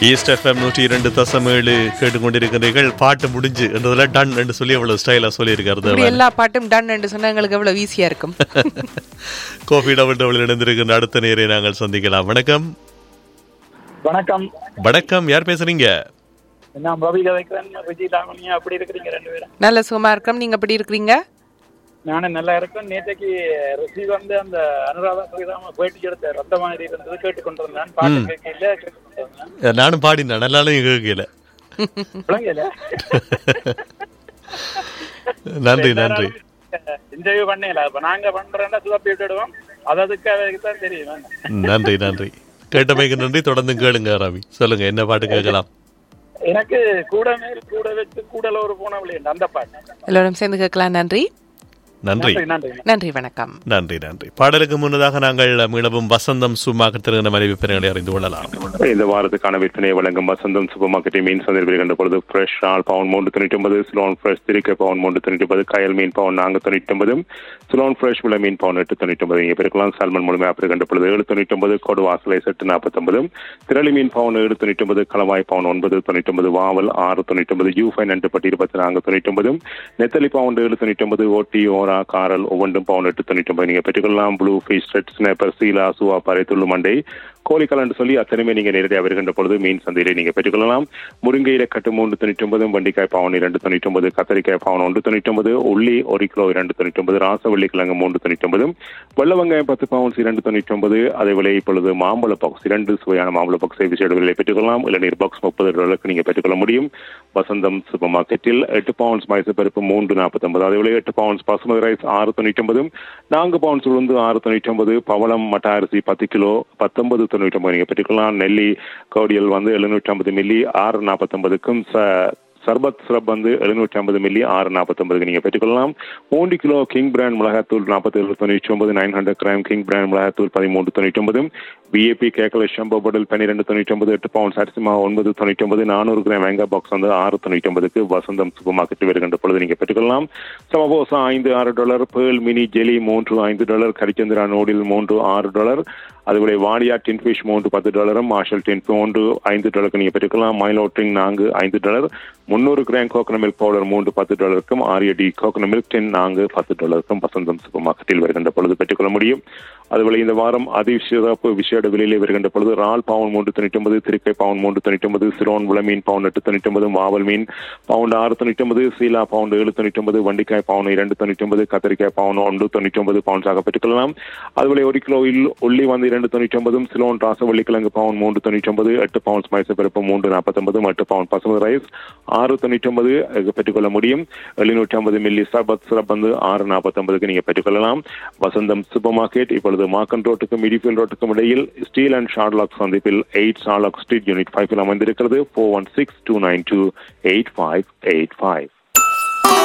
East FM 102.7 கேட்டுக்கொண்டிருக்கிறீர்கள். பாட்டு முடிஞ்சு என்றதுல டன் என்று சொல்லி அவ்வளவு ஸ்டைலா சொல்லியிருக்காரு. எல்லா பாட்டும் டன் என்று சொன்னா எங்களுக்கு எவ்வளவு ஈஸியா இருக்கும். கோபி டபுள் இணைந்திருக்கின்ற அடுத்த நேரை நாங்கள் சந்திக்கலாம். வணக்கம். வணக்கம். வணக்கம், யார் பேசுறீங்க? நல்ல சுகமா இருக்கும். நீங்க எப்படி இருக்கிறீங்க? நானும் நல்லா இருக்கேன். நேற்றைக்கு ரிஷி வந்து அந்த அனுராதா ஸ்ரீராம போயிட்டு எடுத்த ரத்த மாதிரி இருந்தது கேட்டுக்கொண்டிருந்தேன். பாட்டு கேட்கல, நானும் பாடினேன். நல்லாலும் கேட்கல. நன்றி நன்றி. இன்டர்வியூ பண்ணல, இப்ப நாங்க பண்றோம்னா சுதப்பி விட்டுடுவோம். அதுக்கு தான் தெரியும். நன்றி நன்றி. கேட்டமைக்கு நன்றி. தொடர்ந்து கேளுங்க ராமி. சொல்லுங்க, என்ன பாட்டு கேட்கலாம்? எனக்கு கூட மேல் கூட வச்சு கூடல ஒரு போன அந்த பாட்டு எல்லாரும் சேர்ந்து கேட்கலாம். நன்றி நன்றி நன்றி. வணக்கம். நன்றி நன்றி. பாடலுக்கு முன்னதாக நாங்கள் மீளவும் வசந்தம் சூப்பர் மார்க்கெட் மனைவி பெருங்களை அறிந்து கொள்ளலாம். இந்த வாரத்துக்கான விற்பனையை வழங்கும் வசந்தம் சூப்பர் மார்க்கெட்டை மீன் சந்தையில் கண்ட பொழுது ஃப்ரெஷ் ஆல் பவுன் 399, சிலோன் ஃப்ரெஷ் திரிக்கை பவுன் 399, கயல் மீன் பவுன் 499, சிலோன் ஃப்ரெஷ் விலை மீன் பவுன் 899. இங்கே பெருக்கலாம். சால்மன் முழுமை அப்படி கண்ட பொழுது 799, கோடு வாசலை செட்டு 49, திரளி மீன் பவுன் 799, களவாய் பவுன் 999, வாவல் 699, யூஃபை நண்டுப்பட்டி 2499, நெத்தலி பவுன் 799, ஓட்டி ஓரா காரல் ஒவ்வொன்றும் பவுன் 899. நீங்க பெற்றுக்கொள்ளலாம். ப்ளூ ஃபிஷ், ரெட் ஸ்னேப்பர், சீலா, சுவா, பறை, துள்ளு மண்டை, கோழிக்கலன்னு சொல்லி அத்தனையுமே நீங்க நேரடியாக வருகின்ற பொழுது மீன் சந்தையிலே நீங்க பெற்றுக்கொள்ளலாம். முருங்கையில கட்டு 399, வண்டிக்காய் பவுன் 299, கத்தரிக்காய் பவுன் 199, உள்ளி 1 கிலோ 299, ராசவள்ளி கிழங்கு 399, வெள்ள வெங்காயம் 10 பவுன்ஸ் 299. அதே விலை இப்பொழுது மாம்பழ பாக்ஸ் 2 சுவையான மாம்பழ பாக்ஸை விசேட விலையை பெற்றுக்கொள்ளலாம். இளநீர் பாக்ஸ் $30 நீங்க பெற்றுக்கொள்ள முடியும். வசந்தம் சூப்பர் மார்க்கெட்டில் 8 பவுன்ஸ் மைசூர் பருப்பு 349. அதே விலை 8 பவுன்ஸ் பசுமதி ரைஸ் 699, 4 பவுன்ஸ் உளுந்து 699, பவளம் மட்ட அரிசி 10 கிலோ 1999 நீங்க பெற்றுக்கலாம். நெல்லி கவுடியல் வந்து 750 மில்லி 649க்கும், சர்பத் சிரப் வந்து 750 மில்லி 649 நீங்க பெற்றுக்கொள்ளலாம். 3 கிலோ கிங் பிராண்ட் மிளகாத்தூள் 47.99, 900 கிராம் கிங் பிராண்ட் மிளகாத்தூள் 13.99, பிஏபி கேக்கல ஷம்போ பாட்டில் 12.99, 8 பவுண்ட்ஸ் அரிசிமா 9.99, 400 கிராம் வெங்கா பாக்ஸ் வந்து 6.99 வசந்தம் சூப்பர் மார்க்கெட் வருகின்ற பொழுது நீங்க பெற்றுக்கொள்ளலாம். சமபோசா $5-6, பேர்ல் மினி ஜெலி $3-5, கரிச்சந்திரா நூடில் $3-6, அதுபோல வாடியா டின் ஃபிஷ் $10, மார்ஷல் டின் $5 நீங்க பெற்றுக்கலாம். Milo drink $5, 300 gram coconut milk powder $10, ஆரியடி coconut milk டின் $10 வசந்தம் சூப்பர் மார்க்கெட்டில் வருகின்ற பொழுது பெற்றுக்கொள்ள முடியும். அதுபோல இந்த வாரம் அதிசிறப்பு விசேட விலையிலே வருகின்ற பொழுது ரால் பவுன் 399, திருக்கை பவுன் 399, சிரோன் விளை மீன் பவுன் 899, வாவல் மீன் பவுன் 699, சீலா பவுன் 799, வண்டிக்காய் பவுன் 299, கத்திரிக்காய் பவுன் 199 பவுன்ஸாக பெற்றுக்கொள்ளலாம். அதுபோல 1 கிலோ உள்ளி வந்து 299, சிலோன் ராசவள்ளி கிழங்கு பவுன் 399, 8 பவுன்ஸ் மைசூர் பருப்பு 349, 8 பவுன் பசுமதி ரைஸ் 699 பெற்றுக்கொள்ள முடியும். 750 மில்லி சர்பத் சிரப் வந்து 649 நீங்க பெற்றுக்கொள்ளலாம். வசந்தம் சூப்பர் மார்க்கெட் இப்பொழுது மார்க்கன் ரோட்டுக்கும் மிடிஃபீல்ட் ரோட்டுக்கும் இடையில் ஸ்டீல் அண்ட் ஷார்லாக் சந்திப்பில் 8 ஷார்லாக் ஸ்ட்ரீட் யூனிட் 5 அமைந்திருக்கிறது. 4162928585.